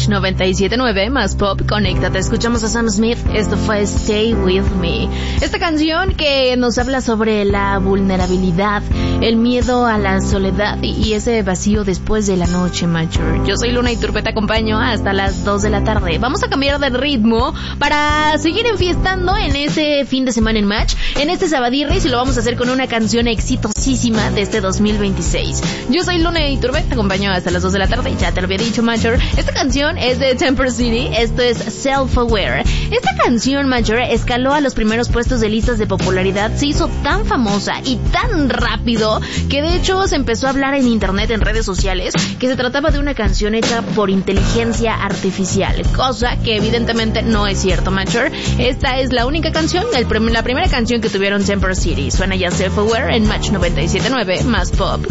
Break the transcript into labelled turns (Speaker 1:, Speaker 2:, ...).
Speaker 1: Match 97.9 más pop. Conéctate, escuchamos a Sam Smith. Esto fue Stay With Me. Esta canción que nos habla sobre la vulnerabilidad, el miedo a la soledad y ese vacío después de la noche, Mature. Yo soy Luna Iturbe, te acompaño hasta las 2 de la tarde. Vamos a cambiar de ritmo para seguir enfiestando en ese fin de semana en Match, en este Sabadirris, y lo vamos a hacer con una canción exitosísima de este 2026. Yo soy Luna Iturbe, te acompaño hasta las 2 de la tarde, ya te lo había dicho, Mature. Esta canción es de Temper City, esto es Self-Aware. Esta canción, Mature, escaló a los primeros puestos de listas de popularidad, se hizo tan famosa y tan rápido que de hecho se empezó a hablar en internet, en redes sociales, que se trataba de una canción hecha por inteligencia artificial, cosa que evidentemente no es cierto, Mature. Esta es la única canción, la primera canción que tuvieron Temper City. Suena ya Self-Aware en Match 97.9 más pop.